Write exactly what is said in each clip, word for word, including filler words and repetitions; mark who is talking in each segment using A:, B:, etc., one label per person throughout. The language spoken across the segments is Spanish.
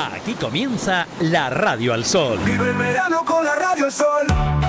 A: Aquí comienza la Radio al Sol.
B: Vive el verano con la Radio al Sol.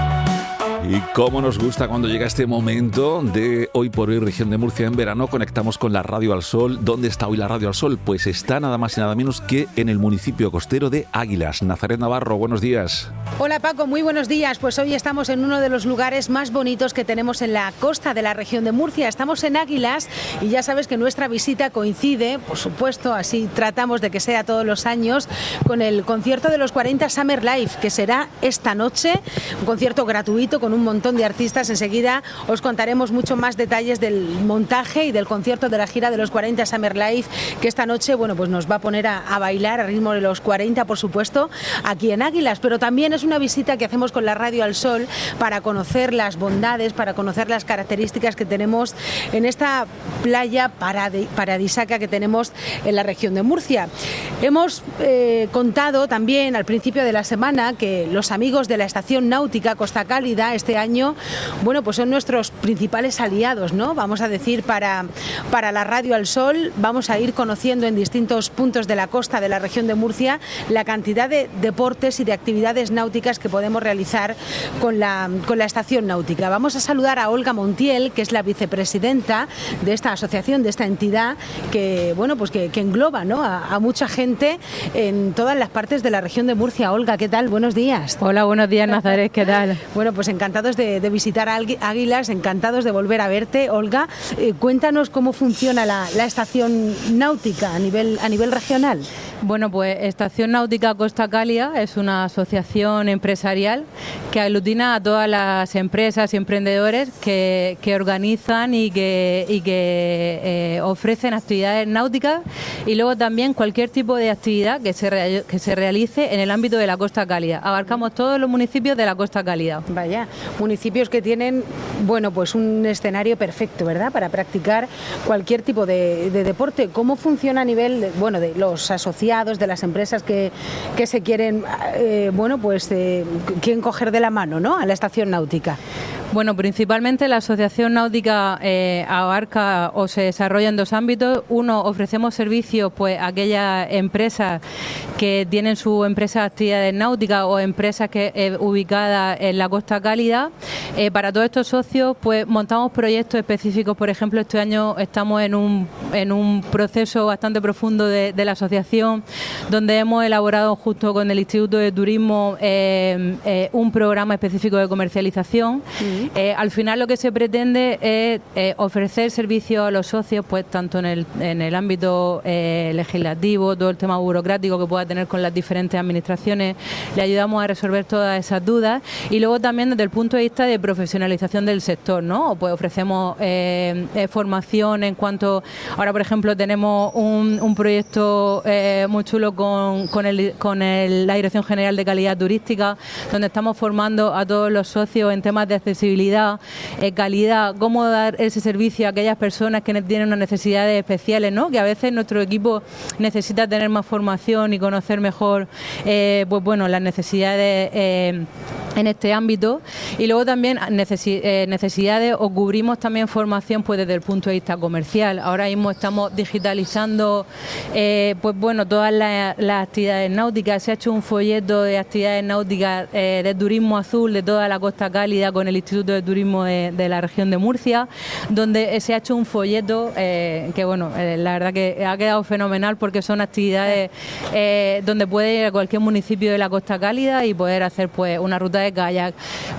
C: Y cómo nos gusta cuando llega este momento de Hoy por Hoy Región de Murcia en verano. Conectamos con la Radio al Sol. ¿Dónde está hoy la Radio al Sol? Pues está nada más y nada menos que en el municipio costero de Águilas. Nazaret Navarro, buenos días.
D: Hola Paco, muy buenos días. Pues hoy estamos en uno de los lugares más bonitos que tenemos en la costa de la región de Murcia. Estamos en Águilas y ya sabes que nuestra visita coincide, por supuesto, así tratamos de que sea todos los años, con el concierto de los cuarenta Summer Life, que será esta noche, un concierto gratuito con un montón de artistas. Enseguida os contaremos mucho más detalles del montaje y del concierto de la gira de los cuarenta Summer Life, que esta noche, bueno, pues nos va a poner a, a bailar a ritmo de los cuarenta, por supuesto, aquí en Águilas. Pero también es una visita que hacemos con la Radio al Sol para conocer las bondades, para conocer las características que tenemos en esta playa paradisíaca que tenemos en la región de Murcia. Hemos eh, contado también al principio de la semana que los amigos de la estación náutica Costa Cálida este año, bueno, pues son nuestros principales aliados, ¿no? Vamos a decir, para, para la Radio al Sol. Vamos a ir conociendo en distintos puntos de la costa de la región de Murcia la cantidad de deportes y de actividades náuticas que podemos realizar con la, con la estación náutica. Vamos a saludar a Olga Montiel, que es la vicepresidenta de esta asociación, de esta entidad que, bueno, pues que, que engloba, ¿no?, a, a mucha gente en todas las partes de la región de Murcia. Olga, ¿qué tal? Buenos días.
E: Hola, buenos días, Nazaret, ¿qué tal?
D: Bueno, pues encantados de, de visitar Águilas, encantados de volver a verte. Olga, eh, cuéntanos cómo funciona la, la estación náutica a nivel, a nivel regional.
E: Bueno, pues Estación Náutica Costa Cálida es una asociación empresarial que aglutina a todas las empresas y emprendedores que, que organizan y que, y que eh, ofrecen actividades náuticas y luego también cualquier tipo de actividad que se, re, que se realice en el ámbito de la Costa Cálida. Abarcamos todos los municipios de la Costa Cálida.
D: Vaya, municipios que tienen, bueno, pues un escenario perfecto, ¿verdad?, para practicar cualquier tipo de, de deporte. ¿Cómo funciona a nivel, de, bueno, de los asociados, de las empresas que, que se quieren, eh, bueno, pues eh, quieren coger de la mano, ¿no?, a la estación náutica?
E: Bueno, principalmente la Asociación Náutica eh, abarca o se desarrolla en dos ámbitos. Uno, ofrecemos servicios pues a aquellas empresas que tienen su empresa de actividades náuticas o empresas que eh, ubicadas en la Costa Cálida. Eh, para todos estos socios pues montamos proyectos específicos. Por ejemplo, este año estamos en un, en un proceso bastante profundo de, de la asociación, donde hemos elaborado junto con el Instituto de Turismo eh, eh, un programa específico de comercialización. Mm. Eh, al final lo que se pretende es eh, ofrecer servicios a los socios, pues tanto en el, en el ámbito eh, legislativo, todo el tema burocrático que pueda tener con las diferentes administraciones, le ayudamos a resolver todas esas dudas y luego también desde el punto de vista de profesionalización del sector, ¿no? Pues ofrecemos eh, eh, formación en cuanto, ahora por ejemplo tenemos un, un proyecto eh, muy chulo con, con, el, con el, la Dirección General de Calidad Turística, donde estamos formando a todos los socios en temas de accesibilidad, Eh, calidad, cómo dar ese servicio a aquellas personas que tienen unas necesidades especiales, ¿no?, que a veces nuestro equipo necesita tener más formación y conocer mejor eh, pues bueno, las necesidades eh, en este ámbito. Y luego también necesi- eh, necesidades o cubrimos también formación pues desde el punto de vista comercial. Ahora mismo estamos digitalizando eh, pues bueno, todas las, las actividades náuticas. Se ha hecho un folleto de actividades náuticas eh, de turismo azul de toda la Costa Cálida con el Instituto de Turismo de, de la región de Murcia, donde se ha hecho un folleto eh, que bueno, eh, la verdad que ha quedado fenomenal porque son actividades eh, donde puede ir a cualquier municipio de la Costa Cálida y poder hacer pues una ruta de kayak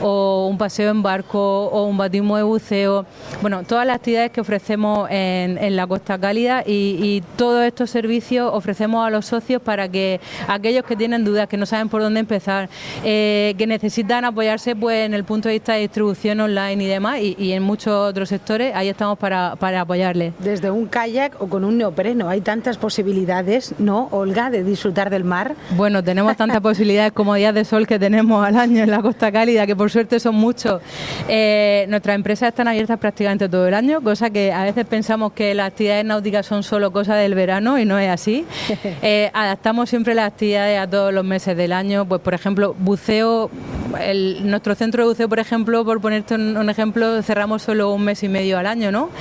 E: o un paseo en barco o un bautismo de buceo, bueno, todas las actividades que ofrecemos en, en la Costa Cálida y, y todos estos servicios ofrecemos a los socios para que aquellos que tienen dudas, que no saben por dónde empezar, eh, que necesitan apoyarse pues en el punto de vista de distribución online y demás y, y en muchos otros sectores, ahí estamos para, para apoyarles.
D: Desde un kayak o con un neopreno, hay tantas posibilidades, ¿no, Olga, de disfrutar del mar?
E: Bueno, tenemos tantas posibilidades como días de sol que tenemos al año en la Costa Cálida, que por suerte son muchos. Eh, nuestras empresas están abiertas prácticamente todo el año, cosa que a veces pensamos que las actividades náuticas son solo cosa del verano y no es así. Eh, adaptamos siempre las actividades a todos los meses del año, pues por ejemplo, buceo el, nuestro centro de buceo, por ejemplo, por ponerte un, un ejemplo, cerramos solo un mes y medio al año, ¿no?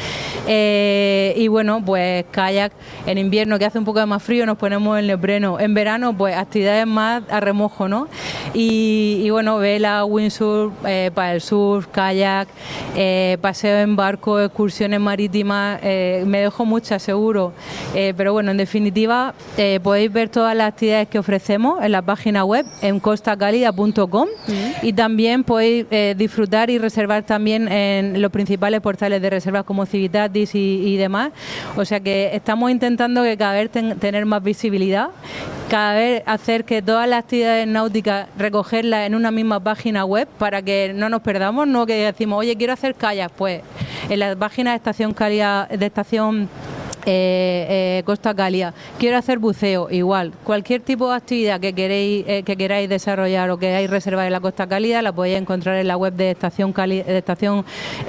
E: Eh, y bueno, pues kayak en invierno, que hace un poco de más frío, nos ponemos el neopreno. En verano, pues actividades más a remojo, ¿no? Y, y bueno, vela, windsurf, eh, para el surf, kayak, eh, paseo en barco, excursiones marítimas, eh, me dejo muchas seguro, eh, pero bueno, en definitiva eh, podéis ver todas las actividades que ofrecemos en la página web en costa cálida punto com mm. y también podéis eh, disfrutar y reservar también en los principales portales de reservas como Civitatis y, y demás, o sea que estamos intentando que cada vez ten, tener más visibilidad, cada vez hacer que todas las actividades náuticas recogerlas en una misma página web para que no nos perdamos, no que decimos, oye, quiero hacer kayak, pues en la página de estación Cálida, de estación Eh, eh, Costa Cálida, quiero hacer buceo, igual, cualquier tipo de actividad que queréis eh, que queráis desarrollar o que queráis reservar en la Costa Cálida, la podéis encontrar en la web de estación Cálida, de estación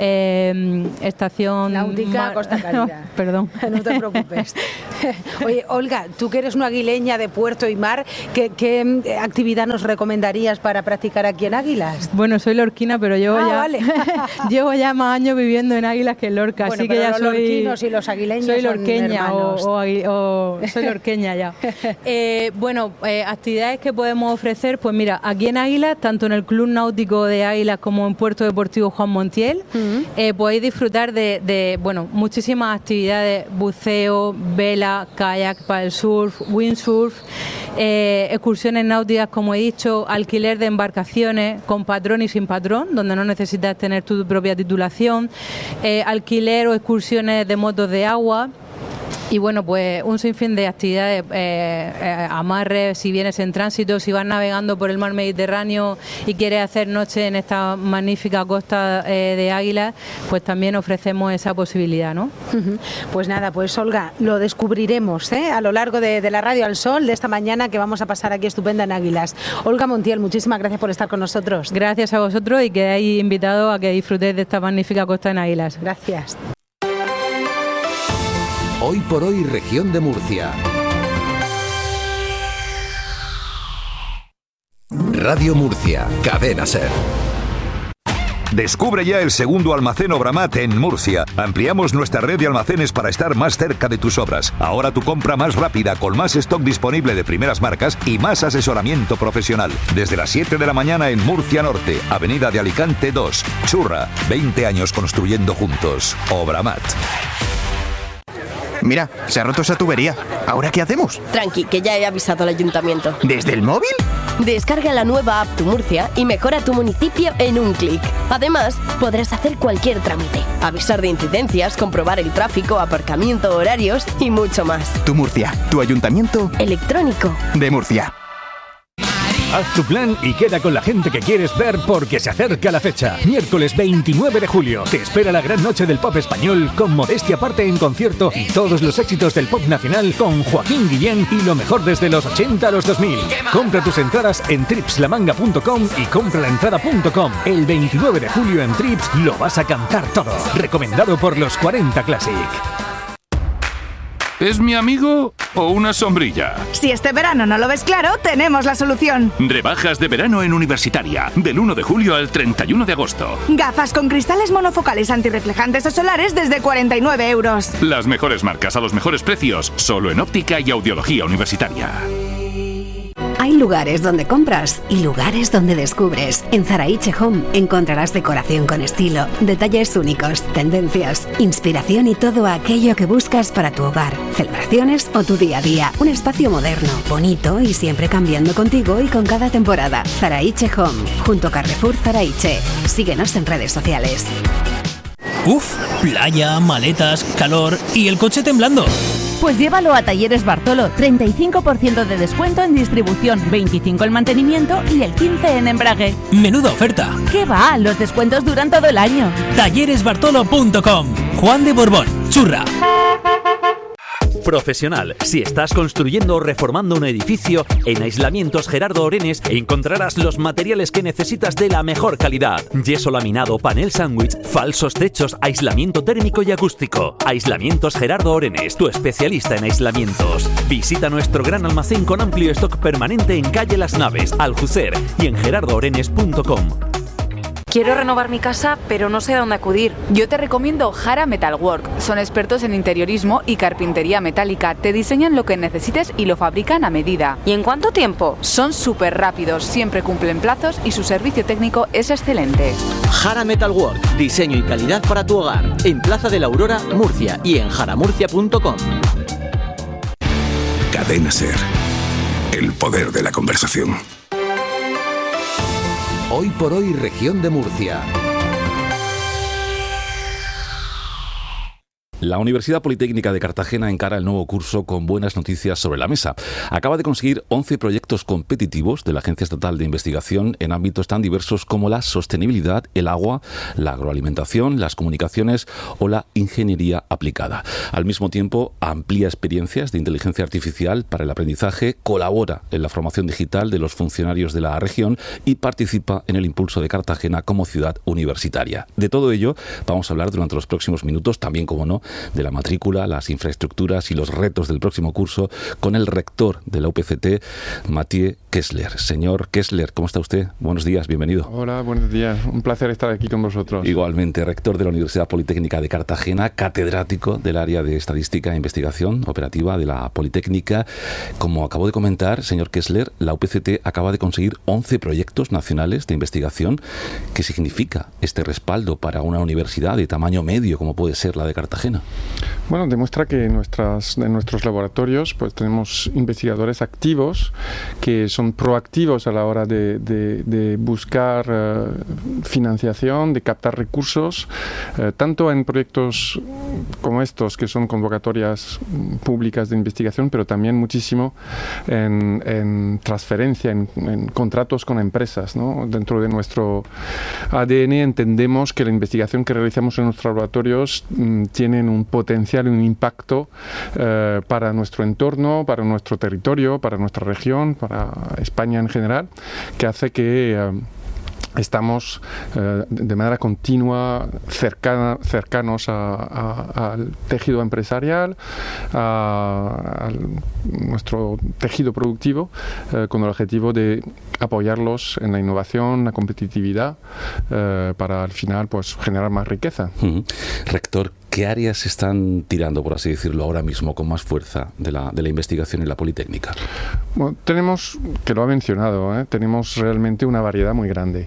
E: eh, estación
D: náutica Mar... Costa Cálida.
E: No, perdón,
D: no te preocupes. Oye, Olga, tú que eres una aguileña de puerto y mar, ¿qué, qué actividad nos recomendarías para practicar aquí en Águilas?
E: Bueno, soy lorquina, pero llevo
D: ah,
E: ya
D: vale.
E: llevo ya más años viviendo en Águilas que en Lorca,
D: bueno,
E: así que ya
D: los
E: soy
D: lorquinos y los aguileños
E: soy
D: son
E: lorqueña o, o, o soy lorqueña ya. Eh, bueno, eh, actividades que podemos ofrecer, pues mira, aquí en Águilas, tanto en el Club Náutico de Águilas como en Puerto Deportivo Juan Montiel, uh-huh. eh, podéis disfrutar de, de, bueno, muchísimas actividades, buceo, vela, kayak para el surf, windsurf, eh, excursiones náuticas, como he dicho, alquiler de embarcaciones con patrón y sin patrón, donde no necesitas tener tu propia titulación, eh, alquiler o excursiones de motos de agua. Y bueno, pues un sinfín de actividades, eh, eh, amarres, si vienes en tránsito, si vas navegando por el mar Mediterráneo y quieres hacer noche en esta magnífica costa eh, de Águilas, pues también ofrecemos esa posibilidad, ¿no?
D: Pues nada, pues Olga, lo descubriremos ¿eh? a lo largo de, de la Radio al Sol de esta mañana que vamos a pasar aquí estupenda en Águilas. Olga Montiel, muchísimas gracias por estar con nosotros.
E: Gracias a vosotros y que hayáis invitado a que disfrutéis de esta magnífica costa en Águilas.
D: Gracias.
F: Hoy por hoy, región de Murcia. Radio Murcia, Cadena SER.
G: Descubre ya el segundo almacén Obramat en Murcia. Ampliamos nuestra red de almacenes para estar más cerca de tus obras. Ahora tu compra más rápida, con más stock disponible de primeras marcas y más asesoramiento profesional. Desde las siete de la mañana en Murcia Norte, Avenida de Alicante dos. Churra, veinte años construyendo juntos. Obramat.
H: Mira, se ha roto esa tubería. ¿Ahora qué hacemos?
I: Tranqui, que ya he avisado al ayuntamiento.
H: ¿Desde el móvil?
I: Descarga la nueva app Tu Murcia y mejora tu municipio en un clic. Además, podrás hacer cualquier trámite, avisar de incidencias, comprobar el tráfico, aparcamiento, horarios y mucho más.
H: Tu Murcia, tu ayuntamiento
I: electrónico
H: de Murcia.
A: Haz tu plan y queda con la gente que quieres ver porque se acerca la fecha. Miércoles veintinueve de julio. Te espera la gran noche del pop español con Modestia Aparte en concierto y todos los éxitos del pop nacional con Joaquín Guillén y lo mejor desde los ochenta a los dos mil. Compra tus entradas en trips la manga punto com y compralaentrada punto com. El veintinueve de julio en Trips lo vas a cantar todo. Recomendado por los cuarenta Classic.
J: ¿Es mi amigo o una sombrilla?
K: Si este verano no lo ves claro, tenemos la solución.
J: Rebajas de verano en Universitaria, del uno de julio al treinta y uno de agosto.
K: Gafas con cristales monofocales antirreflejantes o solares desde cuarenta y nueve euros.
J: Las mejores marcas a los mejores precios, solo en óptica y audiología universitaria.
L: Hay lugares donde compras y lugares donde descubres. En Zaraiche Home encontrarás decoración con estilo, detalles únicos, tendencias, inspiración y todo aquello que buscas para tu hogar, celebraciones o tu día a día. Un espacio moderno, bonito y siempre cambiando contigo y con cada temporada. Zaraiche Home, junto a Carrefour Zaraiche. Síguenos en redes sociales.
M: Uf, playa, maletas, calor y el coche temblando.
N: Pues llévalo a Talleres Bartolo, treinta y cinco por ciento de descuento en distribución, veinticinco por ciento en mantenimiento y el quince por ciento en embrague.
M: ¡Menuda oferta!
N: ¿Qué va? Los descuentos duran todo el año.
M: talleres bartolo punto com. Juan de Borbón, Churra.
O: profesional. Si estás construyendo o reformando un edificio, en Aislamientos Gerardo Orenes encontrarás los materiales que necesitas de la mejor calidad. Yeso laminado, panel sándwich, falsos techos, aislamiento térmico y acústico. Aislamientos Gerardo Orenes, tu especialista en aislamientos. Visita nuestro gran almacén con amplio stock permanente en calle Las Naves, Aljucer y en gerardo orenes punto com.
P: Quiero renovar mi casa, pero no sé a dónde acudir.
Q: Yo te recomiendo Jara Metalwork. Son expertos en interiorismo y carpintería metálica. Te diseñan lo que necesites y lo fabrican a medida.
P: ¿Y en cuánto tiempo?
Q: Son súper rápidos, siempre cumplen plazos y su servicio técnico es excelente.
R: Jara Metalwork. Diseño y calidad para tu hogar. En Plaza de la Aurora, Murcia y en jara murcia punto com.
F: Cadena SER. El poder de la conversación. Hoy por hoy, región de Murcia.
C: La Universidad Politécnica de Cartagena encara el nuevo curso con buenas noticias sobre la mesa. Acaba de conseguir once proyectos competitivos de la Agencia Estatal de Investigación en ámbitos tan diversos como la sostenibilidad, el agua, la agroalimentación, las comunicaciones o la ingeniería aplicada. Al mismo tiempo, amplía experiencias de inteligencia artificial para el aprendizaje, colabora en la formación digital de los funcionarios de la región y participa en el impulso de Cartagena como ciudad universitaria. De todo ello vamos a hablar durante los próximos minutos, también, como no, de la matrícula, las infraestructuras y los retos del próximo curso con el rector de la U P C T, Mathieu Kessler. Señor Kessler, ¿cómo está usted? Buenos días, bienvenido.
S: Hola, buenos días. Un placer estar aquí con vosotros.
C: Igualmente, rector de la Universidad Politécnica de Cartagena, catedrático del área de Estadística e Investigación Operativa de la Politécnica. Como acabo de comentar, señor Kessler, la U P C T acaba de conseguir once proyectos nacionales de investigación. ¿Qué significa este respaldo para una universidad de tamaño medio como puede ser la de Cartagena?
S: Bueno, demuestra que en, nuestras, en nuestros laboratorios pues tenemos investigadores activos que son proactivos a la hora de, de, de buscar uh, financiación, de captar recursos, uh, tanto en proyectos como estos, que son convocatorias públicas de investigación, pero también muchísimo en, en transferencia, en, en contratos con empresas, ¿no? Dentro de nuestro A D N entendemos que la investigación que realizamos en nuestros laboratorios mm, tienen un potencial, un impacto eh, para nuestro entorno, para nuestro territorio, para nuestra región, para España en general, que hace que eh, estamos eh, de manera continua cercana, cercanos a, a, al tejido empresarial, a, a nuestro tejido productivo, eh, con el objetivo de apoyarlos en la innovación, la competitividad, eh, para al final pues generar más riqueza.
C: Uh-huh. Rector, ¿qué áreas están tirando, por así decirlo, ahora mismo con más fuerza de la, de la investigación en la Politécnica?
S: Bueno, tenemos, que lo ha mencionado, ¿eh? tenemos realmente una variedad muy grande.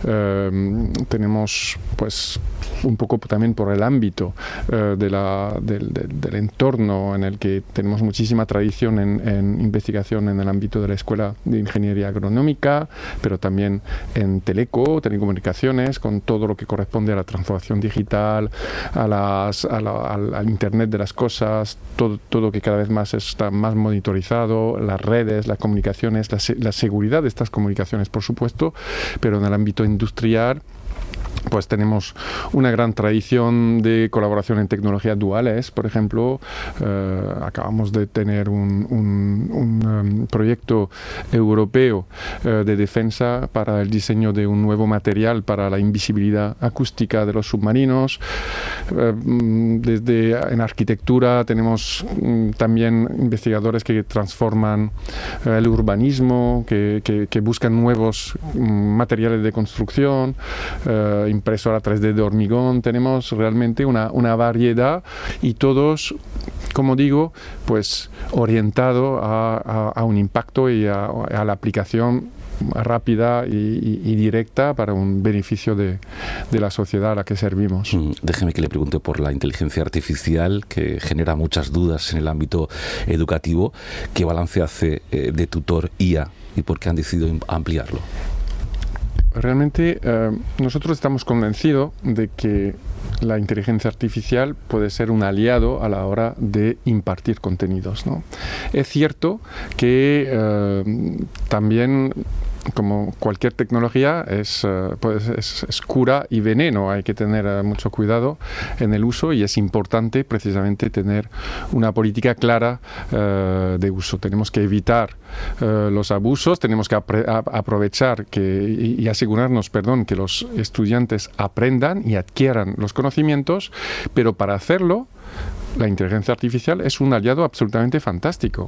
S: Eh, tenemos, pues, un poco también por el ámbito eh, de la, del, del, del entorno en el que tenemos muchísima tradición en, en investigación en el ámbito de la Escuela de Ingeniería Agronómica, pero también en teleco, telecomunicaciones, con todo lo que corresponde a la transformación digital, a las A la, al, al Internet de las cosas, todo, todo que cada vez más está más monitorizado, las redes, las comunicaciones, la, la seguridad de estas comunicaciones, por supuesto, pero en el ámbito industrial pues tenemos una gran tradición de colaboración en tecnologías duales. Por ejemplo, eh, acabamos de tener un, un, un um, proyecto europeo eh, de defensa para el diseño de un nuevo material para la invisibilidad acústica de los submarinos. Eh, desde en arquitectura tenemos mm, también investigadores que transforman eh, el urbanismo, que, que, que buscan nuevos mm, materiales de construcción, eh, impresora tres D de hormigón. Tenemos realmente una, una variedad y todos, como digo, pues orientado a, a, a un impacto y a, a la aplicación rápida y, y, y directa para un beneficio de, de la sociedad a la que servimos.
C: Mm, déjeme que le pregunte por la inteligencia artificial, que genera muchas dudas en el ámbito educativo. ¿Qué balance hace eh, de tutor I A y por qué han decidido ampliarlo?
S: Realmente eh, nosotros estamos convencidos de que la inteligencia artificial puede ser un aliado a la hora de impartir contenidos, ¿no? Es cierto que eh, también como cualquier tecnología, es, pues es, es cura y veneno. Hay que tener mucho cuidado en el uso y es importante precisamente tener una política clara uh, de uso. Tenemos que evitar uh, los abusos, tenemos que apre- a- aprovechar que, y, y asegurarnos, perdón, que los estudiantes aprendan y adquieran los conocimientos, pero para hacerlo, la inteligencia artificial es un aliado absolutamente fantástico.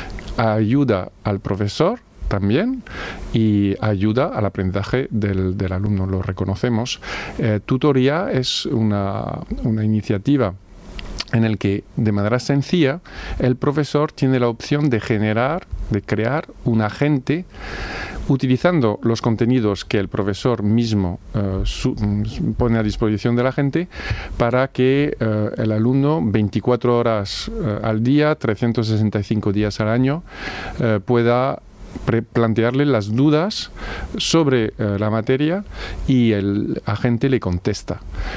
S: Ayuda al profesor también y ayuda al aprendizaje del, del alumno, lo reconocemos. Eh, Tutoría es una, una iniciativa en el que de manera sencilla el profesor tiene la opción de generar, de crear un agente utilizando los contenidos que el profesor mismo uh, su, pone a disposición de la gente para que uh, el alumno veinticuatro horas uh, al día, trescientos sesenta y cinco días al año uh, pueda plantearle las dudas sobre uh, la materia y el agente le contesta.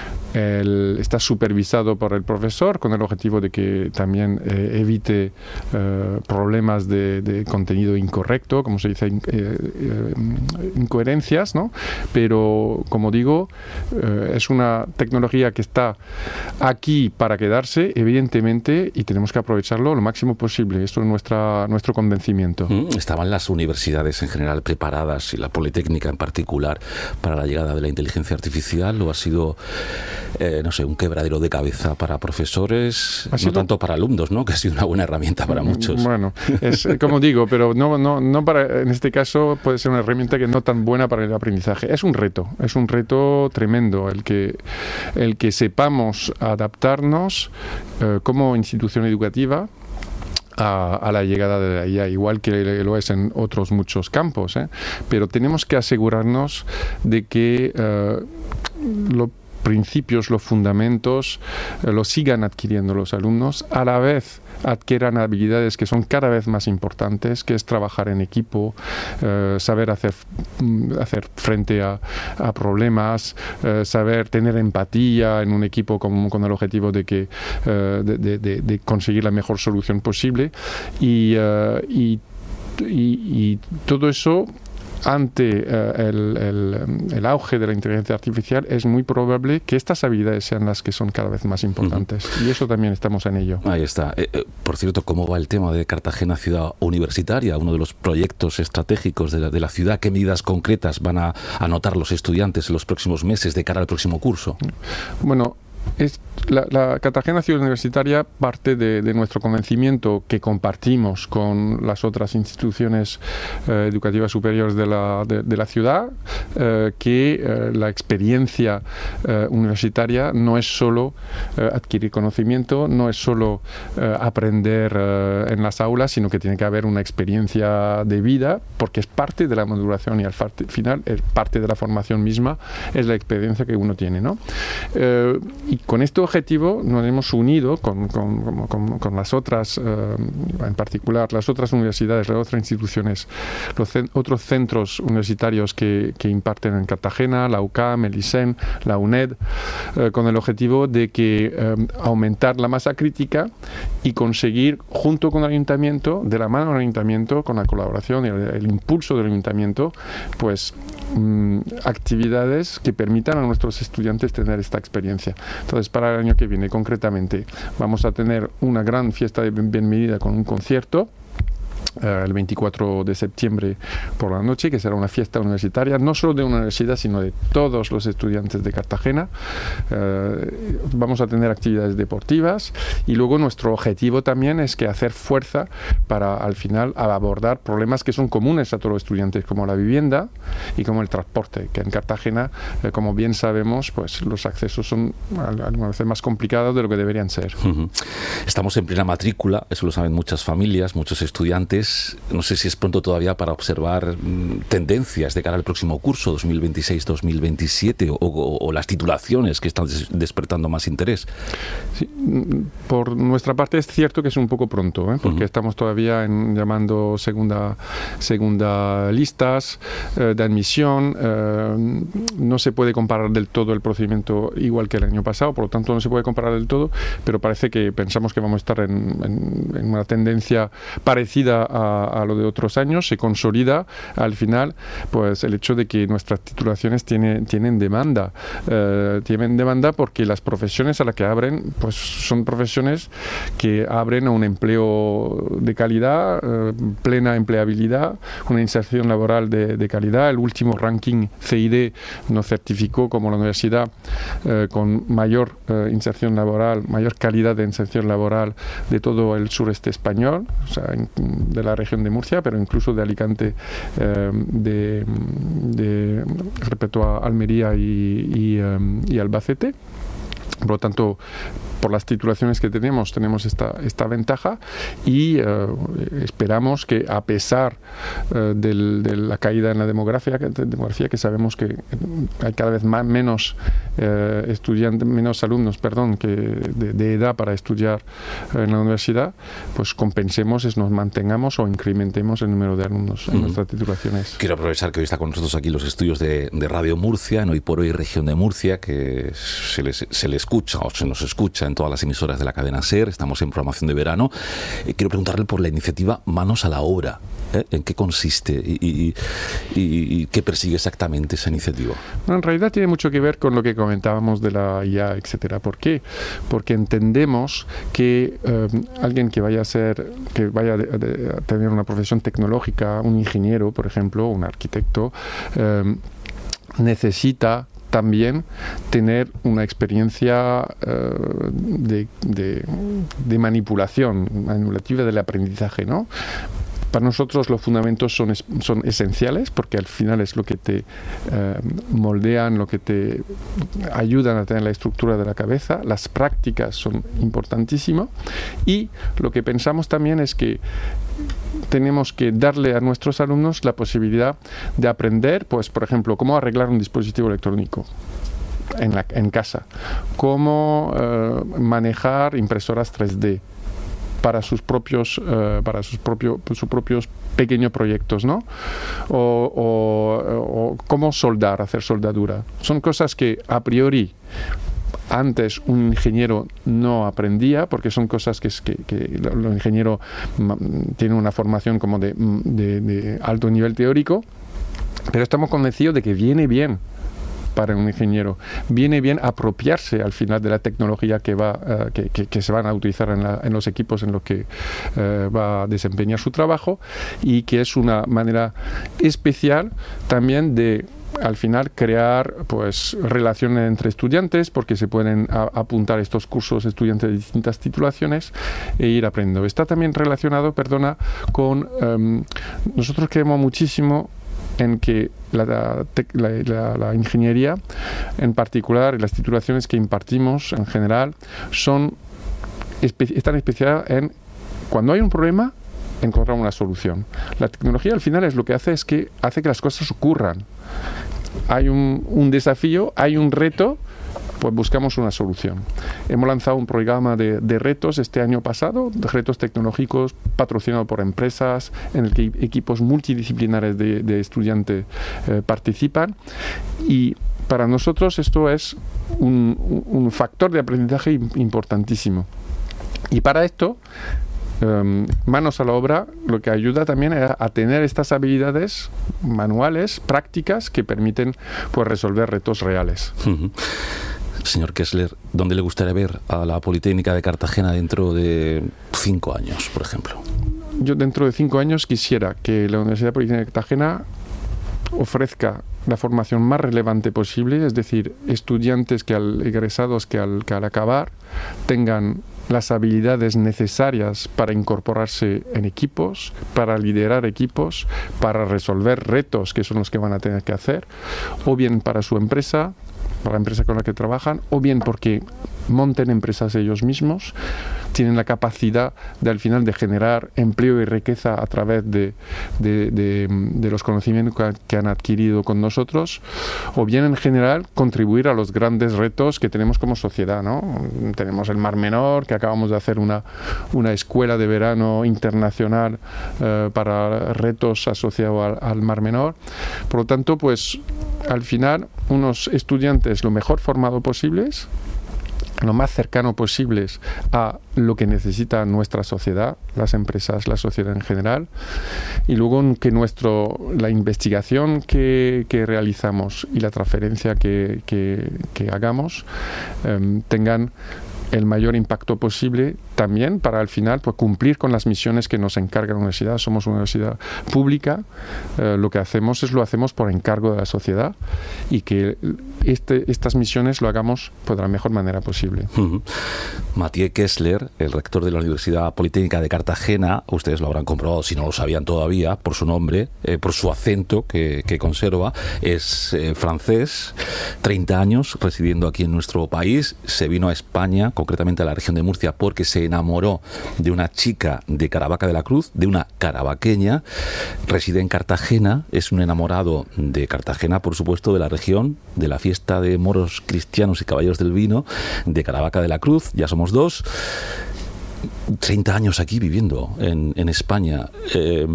S: El, está supervisado por el profesor con el objetivo de que también eh, evite eh, problemas de, de contenido incorrecto, como se dice, in, eh, eh, incoherencias, ¿no? Pero, como digo, eh, es una tecnología que está aquí para quedarse, evidentemente, y tenemos que aprovecharlo lo máximo posible. Esto es nuestra, nuestro convencimiento.
C: ¿Estaban las universidades en general preparadas, y la Politécnica en particular, para la llegada de la inteligencia artificial, o ha sido Eh, no sé, un quebradero de cabeza para profesores, no tanto para alumnos, ¿no? Que ha sido una buena herramienta para muchos?
S: Bueno, es como digo, pero no, no, no para, en este caso puede ser una herramienta que no tan buena para el aprendizaje. Es un reto, es un reto tremendo el que, el que sepamos adaptarnos eh, como institución educativa A, a la llegada de la I A, igual que lo es en otros muchos campos, ¿eh? Pero tenemos que asegurarnos de que eh, los principios, los fundamentos, eh, los sigan adquiriendo los alumnos, a la vez adquieran habilidades que son cada vez más importantes, que es trabajar en equipo, eh, saber hacer, hacer frente a, a problemas, eh, saber tener empatía en un equipo con, con el objetivo de, que, eh, de, de, de, de conseguir la mejor solución posible. Y, uh, y, y, y todo eso, ante uh, el, el, el auge de la inteligencia artificial, es muy probable que estas habilidades sean las que son cada vez más importantes. Uh-huh. Y eso también estamos en ello.
C: Ahí está. Eh, eh, por cierto, ¿cómo va el tema de Cartagena Ciudad Universitaria? Uno de los proyectos estratégicos de la, de la ciudad. ¿Qué medidas concretas van a anotar los estudiantes en los próximos meses de cara al próximo curso?
S: Bueno, es, la, la Cartagena Ciudad Universitaria parte de, de nuestro convencimiento, que compartimos con las otras instituciones eh, educativas superiores de la, de, de la ciudad, eh, que eh, la experiencia eh, universitaria no es solo eh, adquirir conocimiento, no es solo eh, aprender eh, en las aulas, sino que tiene que haber una experiencia de vida, porque es parte de la maduración y al final es parte de la formación misma, es la experiencia que uno tiene, ¿no? Eh, y con este objetivo nos hemos unido con, con, con, con las otras, eh, en particular las otras universidades, las otras instituciones, los cen- otros centros universitarios que, que imparten en Cartagena, la U C A M, el I S E N, la UNED, eh, con el objetivo de que eh, aumentar la masa crítica y conseguir, junto con el ayuntamiento, de la mano del ayuntamiento, con la colaboración y el, el impulso del ayuntamiento, pues mm, actividades que permitan a nuestros estudiantes tener esta experiencia. Entonces, para el año que viene, concretamente, vamos a tener una gran fiesta de bienvenida con un concierto el veinticuatro de septiembre por la noche, que será una fiesta universitaria, no solo de una universidad, sino de todos los estudiantes de Cartagena. Eh, vamos a tener actividades deportivas y luego nuestro objetivo también es que hacer fuerza para al final abordar problemas que son comunes a todos los estudiantes, como la vivienda y como el transporte, que en Cartagena, eh, como bien sabemos, pues los accesos son algunas veces más complicados de lo que deberían ser.
C: Uh-huh. Estamos en plena matrícula, eso lo saben muchas familias, muchos estudiantes. No sé si es pronto todavía para observar mmm, tendencias de cara al próximo curso dos mil veintiséis dos mil veintisiete o, o, o las titulaciones que están des- despertando más interés.
S: Sí, por nuestra parte es cierto que es un poco pronto, ¿eh? Porque uh-huh. estamos todavía en, llamando segunda, segunda listas eh, de admisión. Eh, no se puede comparar del todo el procedimiento igual que el año pasado, por lo tanto no se puede comparar del todo, pero parece que pensamos que vamos a estar en, en, en una tendencia parecida a, a lo de otros años, se consolida al final pues el hecho de que nuestras titulaciones tienen, tienen demanda. Eh, tienen demanda porque las profesiones a las que abren pues son profesiones que abren a un empleo de calidad, eh, plena empleabilidad, una inserción laboral de, de calidad. El último ranking C I D nos certificó como la universidad eh, con mayor eh, inserción laboral, mayor calidad de inserción laboral de todo el sureste español, o sea, en, de la región de Murcia, pero incluso de Alicante, eh, de, de respecto a Almería y, y, um, y Albacete. Por lo tanto, por las titulaciones que tenemos, tenemos esta, esta ventaja y eh, esperamos que a pesar eh, del, de la caída en la demografía, que, demografía, que sabemos que hay cada vez más, menos eh, estudiantes, menos alumnos, perdón, que de, de edad para estudiar en la universidad, pues compensemos, es nos mantengamos o incrementemos el número de alumnos en uh-huh. nuestras titulaciones.
C: Quiero aprovechar que hoy está con nosotros aquí los estudios de, de Radio Murcia, en Hoy por Hoy Región de Murcia, que se les, se le escucha o se nos escucha en todas las emisoras de la cadena SER. Estamos en programación de verano. Eh, quiero preguntarle por la iniciativa Manos a la Obra. ¿Eh? ¿En qué consiste y, y, y, y qué persigue exactamente esa iniciativa?
S: No, en realidad tiene mucho que ver con lo que comentábamos de la I A, etcétera. ¿Por qué? Porque entendemos que eh, alguien que vaya a ser, que vaya de, de, a tener una profesión tecnológica, un ingeniero, por ejemplo, un arquitecto, eh, necesita también tener una experiencia eh, de, de, de manipulación, manipulativa del aprendizaje, ¿no? Para nosotros los fundamentos son, son esenciales porque al final es lo que te eh, moldean, lo que te ayudan a tener la estructura de la cabeza. Las prácticas son importantísimas y lo que pensamos también es que tenemos que darle a nuestros alumnos la posibilidad de aprender, pues por ejemplo, cómo arreglar un dispositivo electrónico en, la, en casa, cómo eh, manejar impresoras tres D para sus propios uh, para sus propios sus propios pequeños proyectos, ¿no? O, o, o cómo soldar, hacer soldadura. Son cosas que a priori antes un ingeniero no aprendía porque son cosas que, que, que los ingenieros tienen una formación como de, de, de alto nivel teórico, pero estamos convencidos de que viene bien para un ingeniero, viene bien apropiarse al final de la tecnología que va uh, que, que, que se van a utilizar en, la, en los equipos en los que uh, va a desempeñar su trabajo y que es una manera especial también de al final crear pues relaciones entre estudiantes porque se pueden a, apuntar estos cursos estudiantes de distintas titulaciones e ir aprendiendo. Está también relacionado, perdona, con um, nosotros creemos muchísimo en que la, la, la, la ingeniería en particular y las titulaciones que impartimos en general son están especializadas en cuando hay un problema encontrar una solución. La tecnología al final es lo que hace es que hace que las cosas ocurran. Hay un, un desafío, hay un reto, pues buscamos una solución. Hemos lanzado un programa de, de retos este año pasado, de retos tecnológicos patrocinado por empresas, en el que equipos multidisciplinares de, de estudiantes eh, participan. Y para nosotros esto es un, un factor de aprendizaje importantísimo. Y para esto, Um, manos a la obra lo que ayuda también a, a tener estas habilidades manuales, prácticas que permiten pues resolver retos reales.
C: Uh-huh. Señor Kessler, ¿dónde le gustaría ver a la Politécnica de Cartagena dentro de cinco años, por ejemplo?
S: Yo dentro de cinco años quisiera que la Universidad Politécnica de Cartagena ofrezca la formación más relevante posible, es decir, estudiantes que al egresados que al, que al acabar tengan las habilidades necesarias para incorporarse en equipos, para liderar equipos, para resolver retos que son los que van a tener que hacer, o bien para su empresa, para la empresa con la que trabajan, o bien porque monten empresas ellos mismos, tienen la capacidad de al final de generar empleo y riqueza a través de, de, de, de los conocimientos que, que han adquirido con nosotros, o bien en general contribuir a los grandes retos que tenemos como sociedad, ¿no? Tenemos el Mar Menor, que acabamos de hacer una, una escuela de verano internacional eh, para retos asociados al, al Mar Menor. Por lo tanto, pues al final unos estudiantes lo mejor formados posibles lo más cercano posible a lo que necesita nuestra sociedad, las empresas, la sociedad en general, y luego que nuestro, la investigación que, que realizamos y la transferencia que, que, que hagamos eh, tengan el mayor impacto posible también para al final pues, cumplir con las misiones que nos encarga la universidad. Somos una universidad pública, eh, lo que hacemos es lo hacemos por encargo de la sociedad y que este, estas misiones lo hagamos pues, de la mejor manera posible.
C: Uh-huh. Mathieu Kessler, el rector de la Universidad Politécnica de Cartagena, ustedes lo habrán comprobado si no lo sabían todavía, por su nombre, eh, por su acento que, que conserva, es eh, francés, treinta años residiendo aquí en nuestro país, se vino a España, concretamente a la región de Murcia, porque se enamoró de una chica de Caravaca de la Cruz, de una carabaqueña, reside en Cartagena, es un enamorado de Cartagena, por supuesto, de la región, de la fiesta de moros cristianos y caballeros del vino, de Caravaca de la Cruz, ya somos dos, treinta años aquí viviendo en, en España. Eh,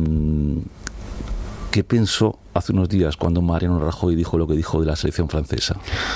C: ¿Qué pensó hace unos días cuando Mariano Rajoy dijo lo que dijo de la selección francesa?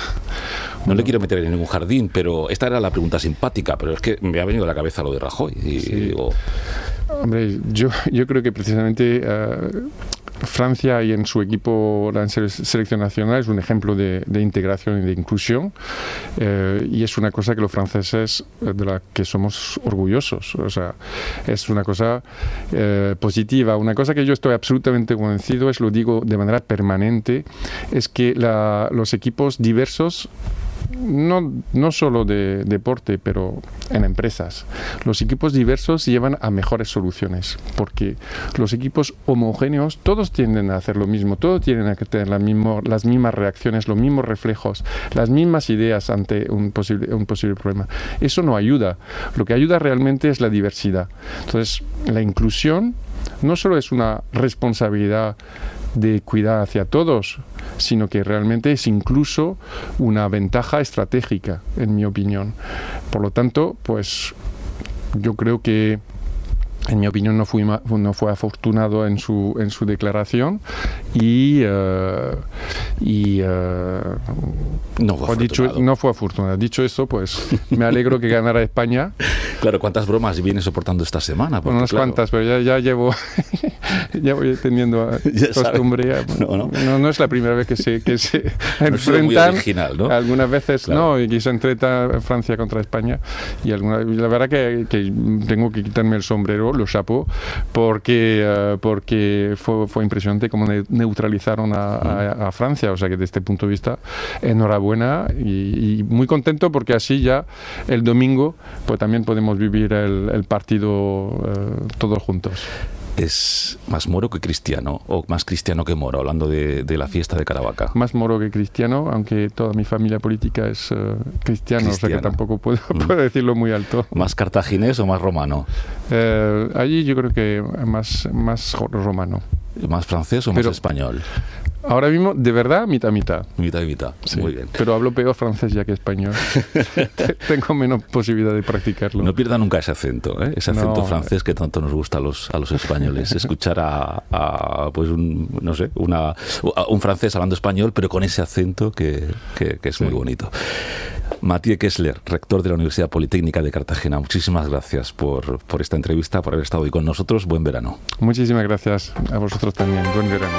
C: No le quiero meter en ningún jardín, pero esta era la pregunta simpática, pero es que me ha venido a la cabeza lo de Rajoy. Y sí. digo...
S: Hombre, yo, yo creo que precisamente uh, Francia y en su equipo, la selección nacional, es un ejemplo de, de integración y de inclusión, uh, y es una cosa que los franceses, de la que somos orgullosos. O sea, es una cosa uh, positiva. Una cosa que yo estoy absolutamente convencido, es lo digo de manera permanente, es que la, los equipos diversos, No, no solo de deporte, pero en empresas. Los equipos diversos llevan a mejores soluciones, porque los equipos homogéneos todos tienden a hacer lo mismo, todos tienen a tener la mismo, las mismas reacciones, los mismos reflejos, las mismas ideas ante un posible, un posible problema. Eso no ayuda. Lo que ayuda realmente es la diversidad. Entonces, la inclusión no solo es una responsabilidad de cuidar hacia todos, sino que realmente es incluso una ventaja estratégica, en mi opinión. Por lo tanto, pues yo creo que en mi opinión no fue, no fue afortunado en su, en su declaración y, uh, y uh,
C: no, fue
S: dicho, no fue afortunado. Dicho eso, pues me alegro que ganara España.
C: Claro, ¿cuántas bromas viene soportando esta semana?
S: Porque, bueno, unas claro, cuantas, pero ya, ya llevo ya voy teniendo costumbre. No, no. No, no es la primera vez que se, que se
C: no
S: enfrentan.
C: Muy original, ¿no?
S: Algunas veces
C: claro.
S: no, y que se enfrenta Francia contra España. Y alguna, la verdad que, que tengo que quitarme el sombrero, los chapeaux, porque, uh, porque fue, fue impresionante cómo ne neutralizaron a, a, a Francia. O sea que desde este punto de vista, enhorabuena y, y muy contento porque así ya el domingo pues también podemos vivir el, el partido uh, todos juntos.
C: ¿Es más moro que cristiano o más cristiano que moro, hablando de, de la fiesta de Caravaca?
S: Más moro que cristiano, aunque toda mi familia política es uh, cristiano, cristiano, o sea que tampoco puedo, mm. puedo decirlo muy alto.
C: ¿Más cartaginés o más romano?
S: Eh, allí yo creo que más, más romano.
C: ¿Más francés o más
S: Pero,
C: español?
S: Ahora mismo, de verdad, mitad, mitad.
C: Mitad y mitad, sí. Muy bien.
S: Pero hablo peor francés ya que español. Tengo menos posibilidad de practicarlo.
C: No pierda nunca ese acento, ¿eh? Ese acento no. francés que tanto nos gusta a los, a los españoles. Escuchar a, a pues un, no sé, una, a un francés hablando español, pero con ese acento que, que, que es sí. muy bonito. Mathieu Kessler, rector de la Universidad Politécnica de Cartagena, muchísimas gracias por, por esta entrevista, por haber estado hoy con nosotros. Buen verano.
S: Muchísimas gracias a vosotros también. Buen verano.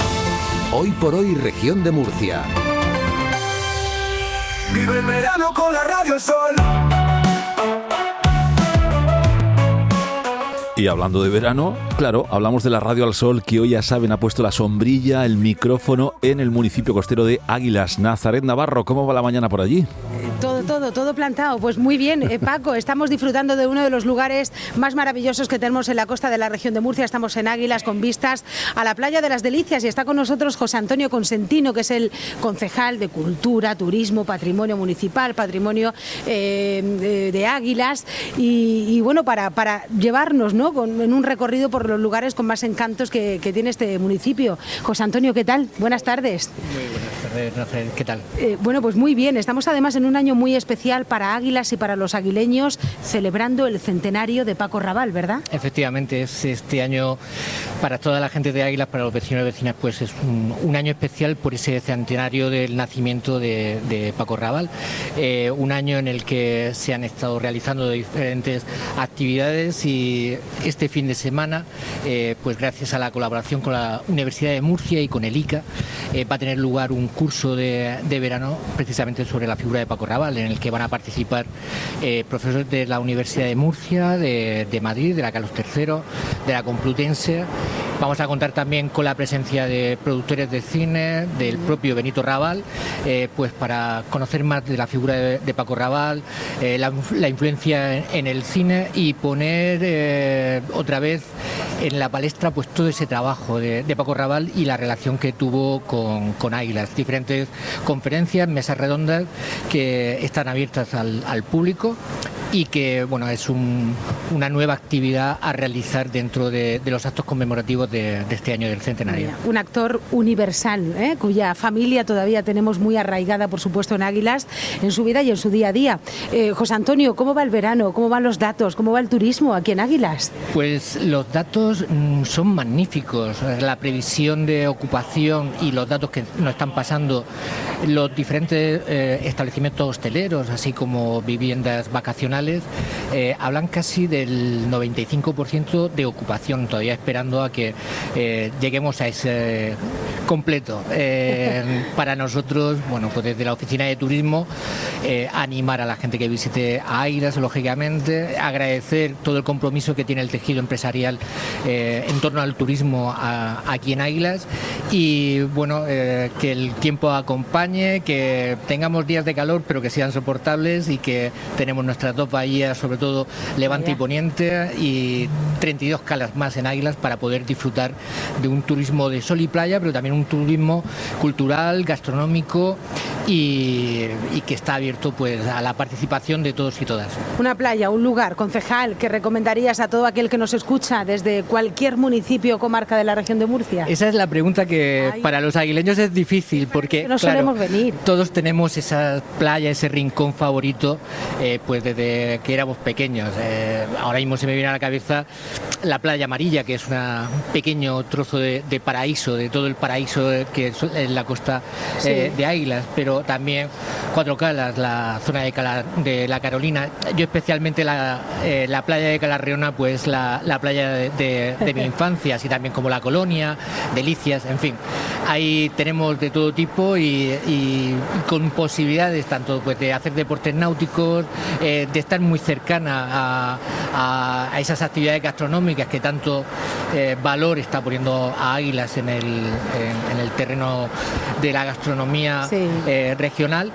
T: Hoy por hoy, región de Murcia.
B: Vive el verano con la Radio El Sol.
C: Y hablando de verano, claro, hablamos de la Radio Al Sol, que hoy ya saben ha puesto la sombrilla, el micrófono en el municipio costero de Águilas. Nazaret Navarro, ¿cómo va la mañana por allí?
D: Todo, todo, todo plantado. Pues muy bien, eh, Paco, estamos disfrutando de uno de los lugares más maravillosos que tenemos en la costa de la región de Murcia. Estamos en Águilas con vistas a la playa de las Delicias y está con nosotros José Antonio Consentino, que es el concejal de Cultura, Turismo, Patrimonio Municipal, Patrimonio eh, de, de Águilas y, y bueno, para, para llevarnos, ¿no?, Con, en un recorrido por los lugares con más encantos que, que tiene este municipio. José Antonio, ¿qué tal? Buenas tardes.
U: Muy buenas tardes, Rafael. ¿Qué tal?
D: Eh, bueno, pues muy bien. Estamos además en un año muy especial para Águilas y para los aguileños, celebrando el centenario de Paco Raval, ¿verdad?
U: Efectivamente, es este año para toda la gente de Águilas, para los vecinos y vecinas, pues es un, un año especial por ese centenario del nacimiento de, de Paco Raval. Eh, un año en el que se han estado realizando diferentes actividades y este fin de semana, eh, pues gracias a la colaboración con la Universidad de Murcia y con el I C A, eh, va a tener lugar un curso de, de verano precisamente sobre la figura de Paco Raval, en el que van a participar eh, profesores de la Universidad de Murcia, de, de Madrid, de la Carlos tercero, de la Complutense. Vamos a contar también con la presencia de productores de cine, del propio Benito Raval, eh, pues para conocer más de la figura de, de Paco Raval, eh, la, la influencia en, en el cine y poner eh, otra vez en la palestra pues todo ese trabajo de, de Paco Raval y la relación que tuvo con, con Águilas. Diferentes conferencias, mesas redondas que están abiertas al, al público y que bueno es un, una nueva actividad a realizar dentro de, de los actos conmemorativos de, de este año del centenario.
D: Un actor universal, ¿eh? Cuya familia todavía tenemos muy arraigada, por supuesto, en Águilas, en su vida y en su día a día. Eh, José Antonio, ¿cómo va el verano? ¿Cómo van los datos? ¿Cómo va el turismo aquí en Águilas?
U: Pues los datos mm, son magníficos. La previsión de ocupación y los datos que nos están pasando los diferentes eh, establecimientos hosteleros, así como viviendas vacacionales, eh, hablan casi del noventa y cinco por ciento de ocupación, todavía esperando a que eh, lleguemos a ese completo. Eh, para nosotros, bueno, pues desde la oficina de turismo, eh, animar a la gente que visite a Águilas, lógicamente, agradecer todo el compromiso que tiene el tejido empresarial eh, en torno al turismo a, aquí en Águilas y, bueno, eh, que el tiempo acompañe, que tengamos días de calor, pero que sean soportables y que tenemos nuestras dos bahías, sobre todo Levante y Poniente, y treinta y dos calas más en Águilas para poder disfrutar de un turismo de sol y playa, pero también un turismo cultural, gastronómico y, y que está abierto pues a la participación de todos y todas.
D: Una playa, un lugar, concejal, que recomendarías a todo aquel que nos escucha desde cualquier municipio o comarca de la región de Murcia.
U: Esa es la pregunta que Ay. para los aguileños es difícil porque
D: no
U: claro,
D: solemos venir.
U: Todos tenemos esa playa, ese rincón favorito, eh, pues desde que éramos pequeños. Eh, ahora mismo se me viene a la cabeza la playa Amarilla, que es una, un pequeño trozo de, de paraíso, de todo el paraíso que es en la costa sí. eh, de Águilas, pero también Cuatro Calas, la zona de, Cala, de la Carolina. Yo especialmente la, eh, la playa de Calarreona, pues la, la playa de, de, de mi infancia, así también como la Colonia, Delicias, en fin. Ahí tenemos de todo tipo y, y, y con posibilidades tanto pues de hacer deportes náuticos, eh, de estar muy cercana a, a, a esas actividades gastronómicas que tanto eh, valor está poniendo a Águilas en el, en, en el terreno de la gastronomía sí. eh, regional,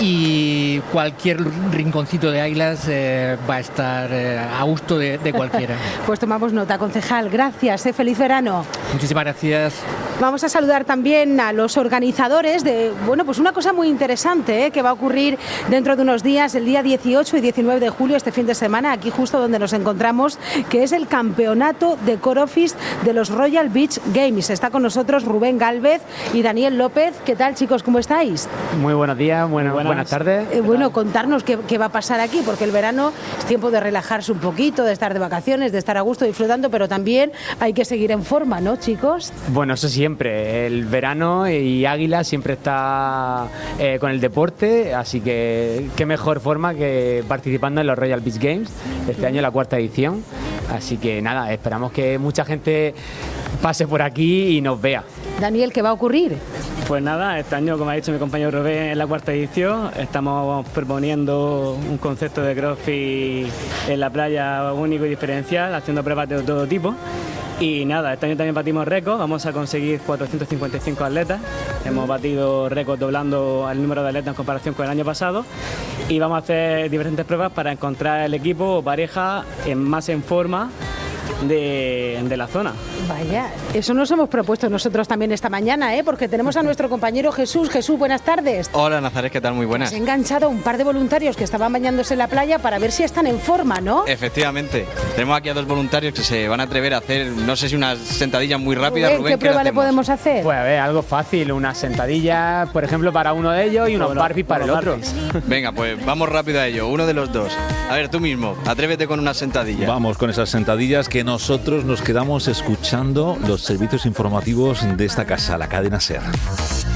U: y cualquier rinconcito de Águilas eh, va a estar eh, a gusto de, de cualquiera.
D: Pues tomamos nota, concejal. Gracias, eh, feliz verano.
U: Muchísimas gracias.
D: Vamos a saludar también a los organizadores de, bueno, pues una cosa muy interesante, ¿eh? que va a ocurrir dentro de unos días, el día dieciocho y diecinueve de julio, este fin de semana, aquí justo donde nos encontramos, que es el campeonato de Corofis de los Royal Beach Games. Está con nosotros Rubén Gálvez y Daniel López. ¿Qué tal, chicos? ¿Cómo estáis?
V: Muy buenos días, bueno, buenas. buenas tardes.
D: Eh, bueno, contarnos qué, qué va a pasar aquí, porque el verano es tiempo de relajarse un poquito, de estar de vacaciones, de estar a gusto disfrutando, pero también hay que seguir en forma, ¿no, chicos?
V: Bueno, eso siempre. El verano y Águila siempre está eh, con el deporte, así que qué mejor forma que participando en los Royal Beach Games, este año la cuarta edición. Así que nada, esperamos que mucha gente pase por aquí y nos vea.
D: Daniel, ¿qué va a ocurrir?
W: Pues nada, este año, como ha dicho mi compañero Rubén, en la cuarta edición estamos proponiendo un concepto de CrossFit en la playa único y diferencial, haciendo pruebas de todo tipo. Y nada, este año también batimos récord, vamos a conseguir cuatrocientos cincuenta y cinco atletas, hemos batido récord doblando el número de atletas en comparación con el año pasado, y vamos a hacer diferentes pruebas para encontrar el equipo o pareja en más en forma de, de la zona.
D: Vaya, eso nos hemos propuesto nosotros también esta mañana, ¿eh? Porque tenemos a nuestro compañero Jesús. Jesús, buenas tardes.
E: Hola, Nazaret, ¿qué tal? Muy buenas.
D: Has enganchado a un par de voluntarios que estaban bañándose en la playa para ver si están en forma, ¿no?
E: Efectivamente. Tenemos aquí a dos voluntarios que se van a atrever a hacer, no sé si unas sentadillas muy rápidas.
D: Rubén,
E: Rubén,
D: ¿qué prueba le podemos hacer?
V: Pues a ver, algo fácil, unas sentadillas, por ejemplo, para uno de ellos y unos burpees para el otro.
E: Venga, pues vamos rápido a ello, uno de los dos. A ver, tú mismo, atrévete con unas sentadillas.
C: Vamos con esas sentadillas que nosotros nos quedamos escuchando los servicios informativos de esta casa, la cadena SER.